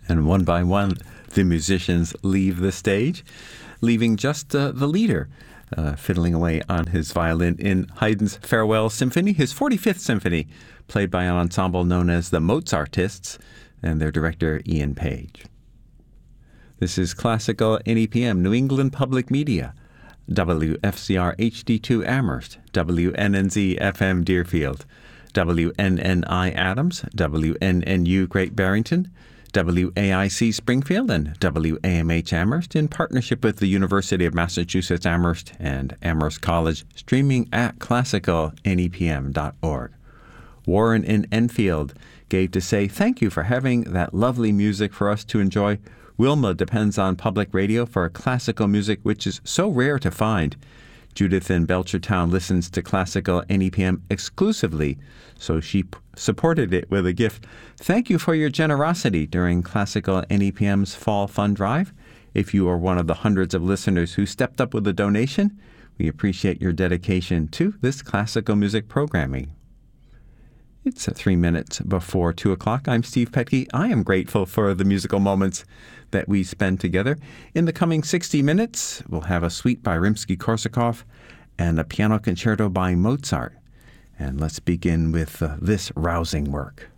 And one by one, the musicians leave the stage, leaving just the leader fiddling away on his violin in Haydn's Farewell Symphony, his 45th symphony, played by an ensemble known as the Mozartists and their director, Ian Page. This is Classical NEPM, New England Public Media, WFCR HD2 Amherst, WNNZ FM Deerfield, WNNI Adams, WNNU Great Barrington, WAIC Springfield, and WAMH Amherst in partnership with the University of Massachusetts Amherst and Amherst College, streaming at classicalnepm.org. Warren in Enfield gave to say thank you for having that lovely music for us to enjoy. Wilma depends on public radio for classical music, which is so rare to find. Judith in Belchertown listens to Classical NEPM exclusively, so she supported it with a gift. Thank you for your generosity during Classical NEPM's Fall Fund Drive. If you are one of the hundreds of listeners who stepped up with a donation, we appreciate your dedication to this classical music programming. It's 3 minutes before 2 o'clock. I'm Steve Petke. I am grateful for the musical moments that we spend together. In the coming 60 minutes, we'll have a suite by Rimsky-Korsakov and a piano concerto by Mozart. And let's begin with this rousing work.